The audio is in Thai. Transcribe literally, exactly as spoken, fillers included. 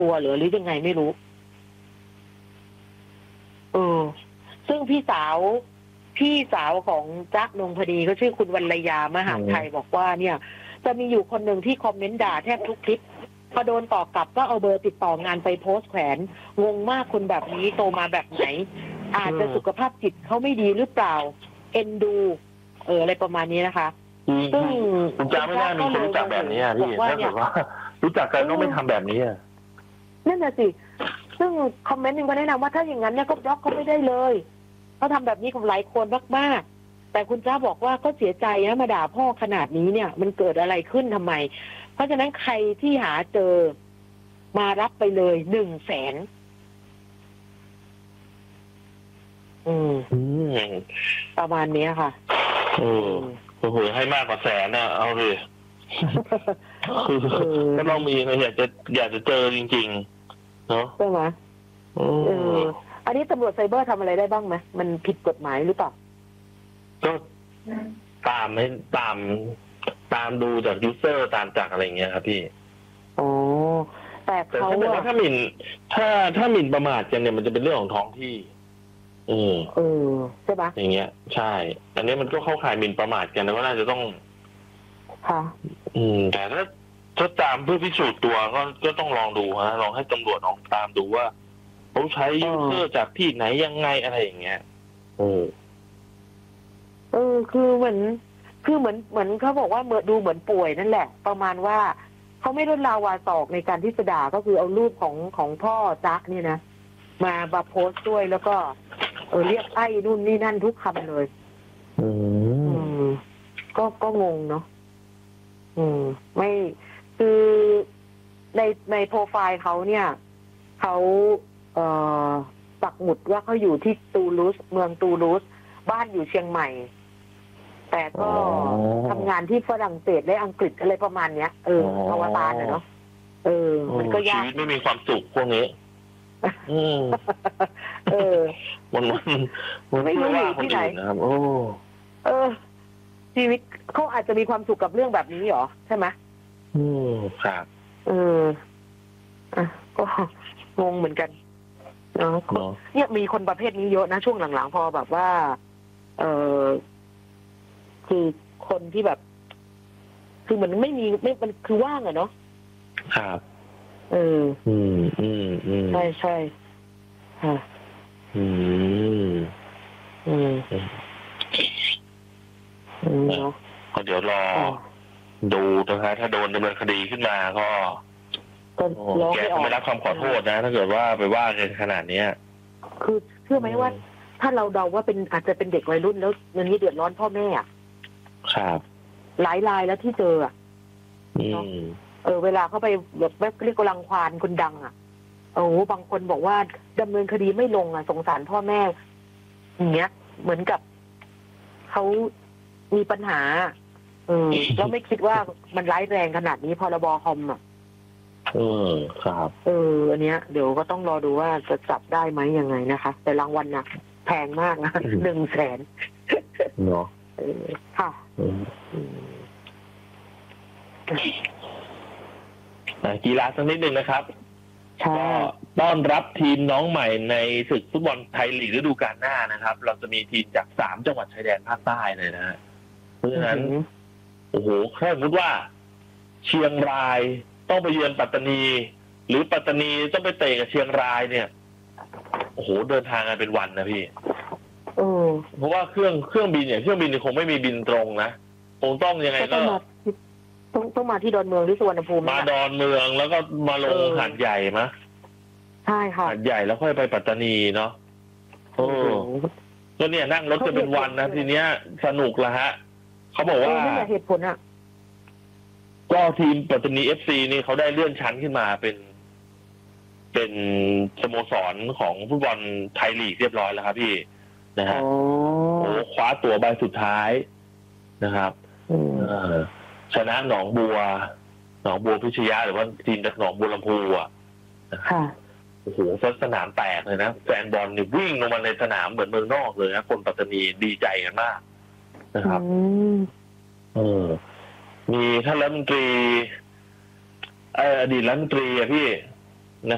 ลัวหรือหรือยังไงไม่รู้เออซึ่งพี่สาวพี่สาวของจ๊ะนงพดีก็ชื่อคุณวรรยามหาไทยบอกว่าเนี่ยจะมีอยู่คนหนึ่งที่คอมเมนต์ด่าแทบทุกคลิปพอโดนต่อกลับก็เอาเบอร์ติดต่องานไปโพสต์แขวนงงมากคนแบบนี้โตมาแบบไหนอาจจะสุขภาพจิตเขาไม่ดีหรือเปล่าเอ็นดูเอออะไรประมาณนี้นะคะซึ่งคุณจ๊ะไม่น่ามีคนรู้จักแบบนี้พี่ถ้าเกิดว่ารู้จักกันก็ไม่ทำแบบนี้นั่นน่ะสิซึ่งคอมเมนต์นึงก็แนะนำว่าถ้าอย่างนั้นเนี่ยก็บล็อกเขาไม่ได้เลยเขาทำแบบนี้กับหลายคนมากๆแต่คุณจ้าบอกว่าก็เสียใจนะมาด่าพ่อขนาดนี้เนี่ยมันเกิดอะไรขึ้นทำไมเพราะฉะนั้นใครที่หาเจอมารับไปเลยหนึ่งแสนอืมประมาณนี้ค่ะโอ้โหให้มากกว่าแสนนะเอาเลยคือก็ต้องมีอยากจะอยากจะเจอจริงๆเนาะใช่ไหมเอออันนี้ตำรวจไซเบอร์ทำอะไรได้บ้างไหมมันผิดกฎหมายหรือเปล่าก็ตามให้ตามตามดูจากยูเซอร์ตามจากอะไรเงี้ยครับพี่อ๋อแต่เขาว่าถ้าหมิ่นถ้าถ้าหมิ่นประมาทกันเนี่ยมันจะเป็นเรื่องของท้องที่เออเออใช่ปะอย่างเงี้ยใช่อันนี้มันก็เข้าข่ายหมิ่นประมาทกันแล้วก็น่าจะต้องค่ะอืมแต่ถ้าถ้าตามเพื่อพิสูจน์ตัวก็ก็ต้องลองดูฮะลองให้ตำรวจลองตามดูว่าเขาใช้ยูเซอร์จากที่ไหนยังไงอะไรอย่างเงี้ยเออเออคือเหมือนคือเหมือนเหมือนเขาบอกว่าเมื่อดูเหมือนป่วยนั่นแหละประมาณว่าเขาไม่ลดลาวาศอกในการที่จะด่าก็คือเอารูปของของพ่อจ๊ะเนี่ยนะมามาโพสต์ด้วยแล้วก็เออเรียกไอ้นู่นนี่นั่นทุกคำเลยอืมก็ก็งงเนาะอืมไม่คือในในโปรไฟล์เขาเนี่ยเขาเอ่อปักหมุดว่าเขาอยู่ที่ตูลูสเมืองตูลูสบ้านอยู่เชียงใหม่แต่ก็ทำงานที่ฝรั่งเศสและอังกฤษอะไรประมาณเนี้ยเอออวตารเนาะเออมันก็ยากชีวิตไม่มีความสุขพวกนี้อืมเออมันมันไม่รู้อยู่ที่ไหนนะครับโอ้เออชีวิตเขาอาจจะมีความสุขกับเรื่องแบบนี้หรอใช่ไหมอืมครับเอออ่ะก็งงเหมือนกันเนาะเนี่ยมีคนประเภทนี้เยอะนะช่วงหลังๆพอแบบว่าเออคือคนที่แบบคือมันไม่มีไม่มันคือว่างอะเนาะครับเอออืมอืมอืมใช่ใช่ค่ะอืมอืมอืมเนาะก็เดี๋ยวรอดูนะคะถ้าโดนดำเนินคดีขึ้นมาก็แกก็ไม่รับคำขอโทษนะถ้าเกิดว่าไปว่ากันขนาดนี้คือเชื่อไหมว่าถ้าเราเดาว่าเป็นอาจจะเป็นเด็กวัยรุ่นแล้วเงินนี้เดือดร้อนพ่อแม่อ่ะครับหลายรายแล้วที่เจออ่ะเออเวลาเขาไปแบบเรียกกำลังควานคนดังอ่ะโอ้บางคนบอกว่าดำเนินคดีไม่ลงอ่ะสงสารพ่อแม่อย่างเงี้ยเหมือนกับเขามีปัญหาเออแล้วไม่คิดว่ามันร้ายแรงขนาดนี้พรบคอมอ่ะเออครับเอออันเนี้ยเดี๋ยวก็ต้องรอดูว่าจะจับได้ไหมยังไงนะคะแต่รางวัลน่ะแพงมากนะหนึ่งแสนเนาะค่ะกีฬาสักนิดหนึ่งนะครับก็ต้อนรับทีมน้องใหม่ในศึกฟุตบอลไทยลีกฤดูกาลหน้านะครับเราจะมีทีมจากสามจังหวัดชายแดนภาคใต้เลยนะเพราะฉะนั้นโอ้โหถ้าสมมติว่าเชียงรายต้องไปเยือนปัตตานีหรือปัตตานีต้องไปเตะกับเชียงรายเนี่ยโอ้โหเดินทางกันเป็นวันนะพี่เพราะว่าเครื่องเครื่องบินเนี่ยเครื่องบินคงไม่มีบินตรงนะคงต้องยังไงก็ต้องต้องมาที่ดอนเมืองหรือสุวรรณภูมิมาดอนเมืองแล้วก็มาลงหาดใหญ่มะใช่ค่ะหาดใหญ่แล้วค่อยไปปัตตานีเนาะโอ้ก็เนี่ยนั่งรถจะเป็นวันนะทีเนี้ยสนุกละฮะเขาบอกว่านี่แหละเหตุผลอ่ะก็ทีมปัตตานี เอฟ ซี นี่เขาได้เลื่อนชั้นขึ้นมาเป็นเป็นสโมสรของฟุตบอลไทยลีกเรียบร้อยแล้วครับพี่นะฮะโอ้คว้าตั๋วใบสุดท้ายนะครับชนะหนองบัวหนองบัวพิชยะหรือว่าทีมจากหนองบัวลำพูอ่ะโอ้โหสนามแตกเลยนะแฟนบอลนี่วิ่งลงมาในสนามเหมือนเมืองนอกเลยนะคนปัตตานีดีใจกันมากนะครับเออมีท่านรัฐมนตรีเอออดีตรัฐมนตรีอะพี่